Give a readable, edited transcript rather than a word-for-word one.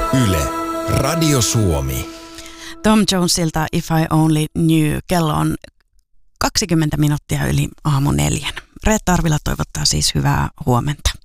Yle, Radio Suomi. Tom Jonesilta If I Only Knew. Kello on 20 minuuttia yli aamu 4. Reetta Arvila toivottaa siis hyvää huomenta.